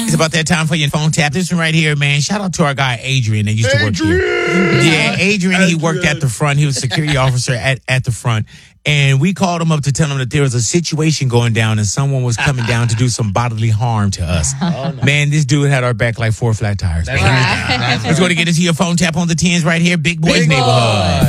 It's about that time for your phone tap. This one right here, man. Shout out to our guy Adrian that used to work here. Yeah, Adrian. He worked at the front. He was a security officer at the front. And we called him up to tell him that there was a situation going down and someone was coming down to do some bodily harm to us. Man, this dude had our back like 4 flat tires. He's going to get into your phone tap on the 10s right here. Big Boys Neighborhood.